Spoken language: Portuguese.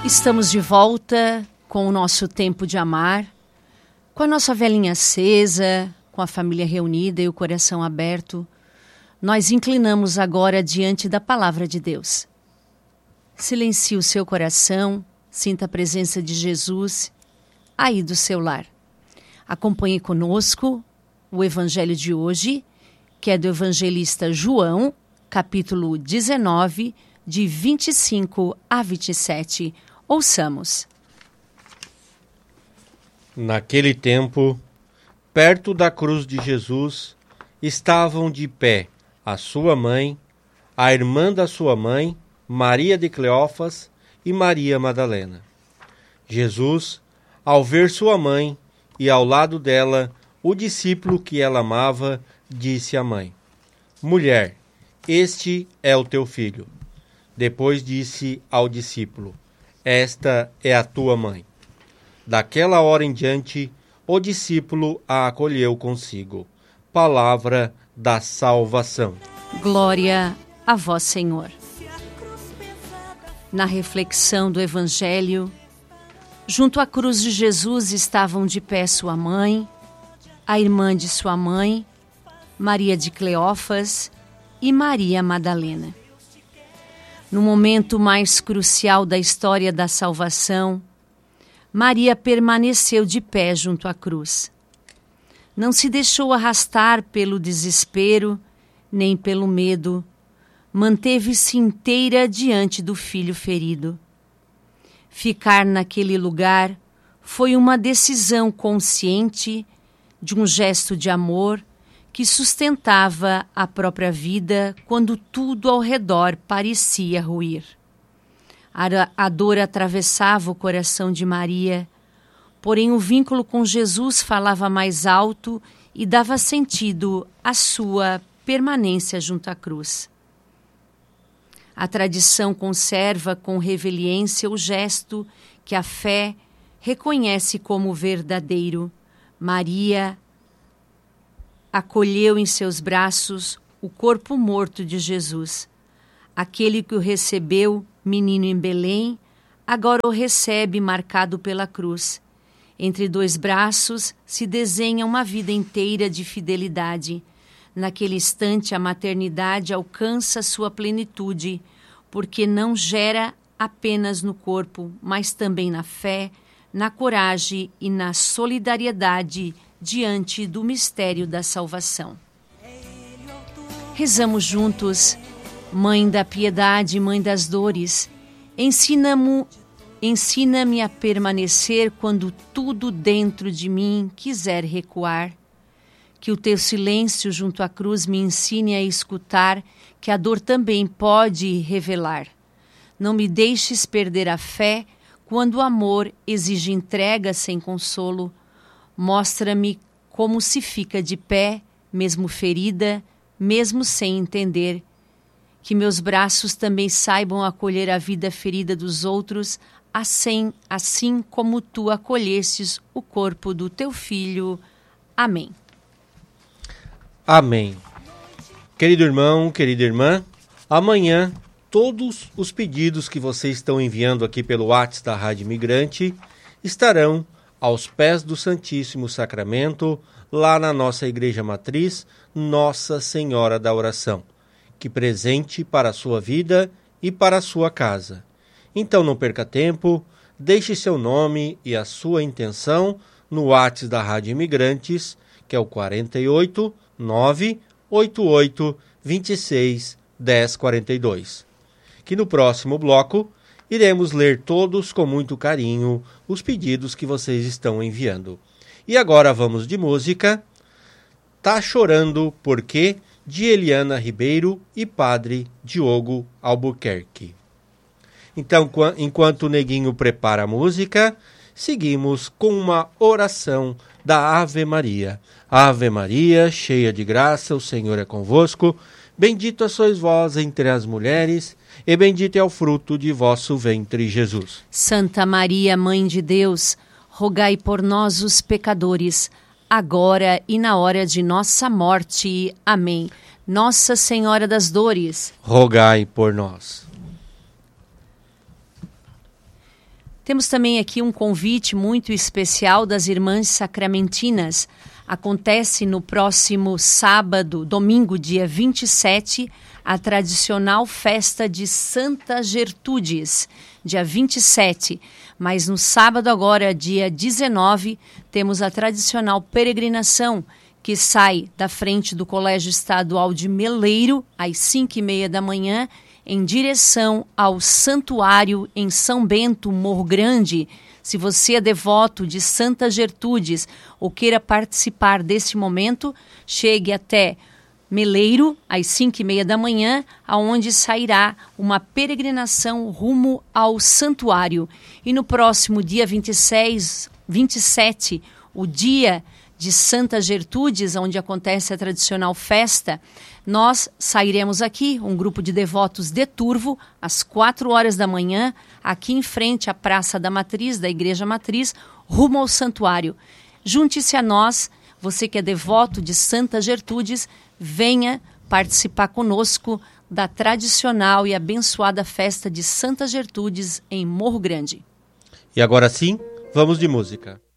Estamos de volta com o nosso tempo de amar, com a nossa velinha acesa, com a família reunida e o coração aberto. Nós inclinamos agora diante da palavra de Deus. Silencie o seu coração, sinta a presença de Jesus aí do seu lar. Acompanhe conosco o evangelho de hoje, que é do evangelista João, capítulo 19, de 25 a 27. Ouçamos. Naquele tempo, perto da cruz de Jesus, estavam de pé a sua mãe, a irmã da sua mãe, Maria de Cleófas e Maria Madalena. Jesus, ao ver sua mãe e ao lado dela o discípulo que ela amava, disse à mãe: Mulher, este é o teu filho. Depois disse ao discípulo: Esta é a tua mãe. Daquela hora em diante, o discípulo a acolheu consigo. Palavra da salvação. Glória a vós, Senhor. Na reflexão do Evangelho, junto à cruz de Jesus estavam de pé sua mãe, a irmã de sua mãe, Maria de Cleófas e Maria Madalena. No momento mais crucial da história da salvação, Maria permaneceu de pé junto à cruz. Não se deixou arrastar pelo desespero, nem pelo medo. Manteve-se inteira diante do filho ferido. Ficar naquele lugar foi uma decisão consciente de um gesto de amor que sustentava a própria vida quando tudo ao redor parecia ruir. A dor atravessava o coração de Maria, porém o vínculo com Jesus falava mais alto e dava sentido à sua permanência junto à cruz. A tradição conserva com reveliência o gesto que a fé reconhece como verdadeiro. Maria acolheu em seus braços o corpo morto de Jesus. Aquele que o recebeu, menino em Belém, agora o recebe marcado pela cruz. Entre dois braços se desenha uma vida inteira de fidelidade. Naquele instante a maternidade alcança sua plenitude, porque não gera apenas no corpo, mas também na fé, na coragem e na solidariedade diante do mistério da salvação. Rezamos juntos. Mãe da piedade, Mãe das dores, ensina-me a permanecer quando tudo dentro de mim quiser recuar. Que o teu silêncio junto à cruz me ensine a escutar que a dor também pode revelar. Não me deixes perder a fé quando o amor exige entrega sem consolo. Mostra-me como se fica de pé, mesmo ferida, mesmo sem entender. Que meus braços também saibam acolher a vida ferida dos outros, assim como tu acolhestes o corpo do teu filho. Amém. Amém. Querido irmão, querida irmã, amanhã todos os pedidos que vocês estão enviando aqui pelo WhatsApp da Rádio Imigrante estarão aos pés do Santíssimo Sacramento, lá na nossa Igreja Matriz, Nossa Senhora da Oração. Que presente para a sua vida e para a sua casa. Então não perca tempo, deixe seu nome e a sua intenção no WhatsApp da Rádio Imigrantes, que é o 48 988 26 10 42. Que no próximo bloco iremos ler todos com muito carinho os pedidos que vocês estão enviando. E agora vamos de música. Tá Chorando Porque, de Eliana Ribeiro e Padre Diogo Albuquerque. Então, enquanto o Neguinho prepara a música, seguimos com uma oração da Ave Maria. Ave Maria, cheia de graça, o Senhor é convosco. Bendita sois vós entre as mulheres, e bendito é o fruto de vosso ventre, Jesus. Santa Maria, Mãe de Deus, rogai por nós, os pecadores, agora e na hora de nossa morte. Amém. Nossa Senhora das Dores, rogai por nós. Temos também aqui um convite muito especial das Irmãs Sacramentinas. Acontece no próximo sábado, domingo, dia 27, a tradicional festa de Santa Gertrudes, dia 27. Mas no sábado agora, dia 19, temos a tradicional peregrinação, que sai da frente do Colégio Estadual de Meleiro, às 5h30 da manhã, em direção ao santuário em São Bento, Morro Grande. Se você é devoto de Santa Gertrudes ou queira participar desse momento, chegue até Meleiro, às 5h30 da manhã, aonde sairá uma peregrinação rumo ao santuário. E no próximo dia 27, o dia de Santa Gertrudes, onde acontece a tradicional festa, nós sairemos aqui, um grupo de devotos de Turvo, às 4h da manhã, aqui em frente à Praça da Matriz, da Igreja Matriz, rumo ao santuário. Junte-se a nós, você que é devoto de Santa Gertrudes, venha participar conosco da tradicional e abençoada festa de Santa Gertrudes em Morro Grande. E agora sim, vamos de música.